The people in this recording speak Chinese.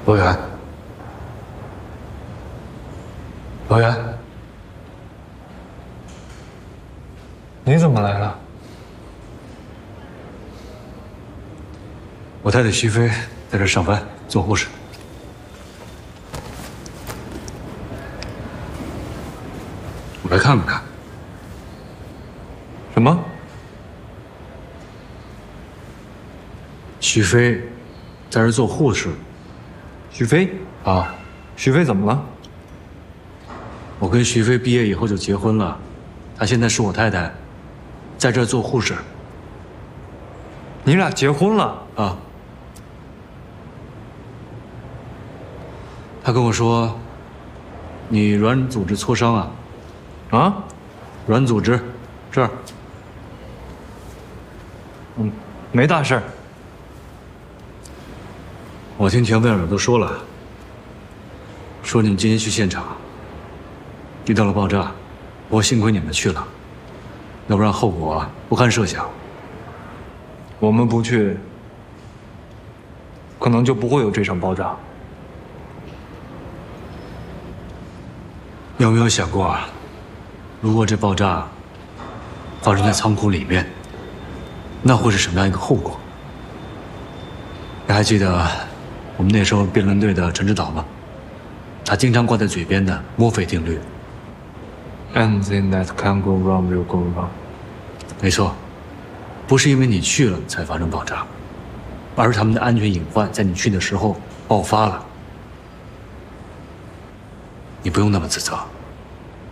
罗源，罗源， 你怎么来了？ 我太太徐飞在这上班，做护士。我来看看。 什么？ 许飞在这做护士。 许飞啊， 许飞怎么了？ 我跟许飞毕业以后就结婚了，她现在是我太太，在这做护士。 你俩结婚了啊？她跟我说，你软组织挫伤啊？ 啊？ 软组织，这儿。 没大事儿。 我听田卫尔都说了，说你们今天去现场，遇到了爆炸，不过幸亏你们去了，要不然后果不堪设想。 我们不去，可能就不会有这场爆炸。 你有没有想过，如果这爆炸发生在仓库里面，那会是什么样一个后果？你还记得我们那时候辩论队的陈指导吗？他经常挂在嘴边的墨菲定律。 Anything that can go wrong will go wrong。 没错，不是因为你去了才发生爆炸，而是他们的安全隐患在你去的时候爆发了。你不用那么自责。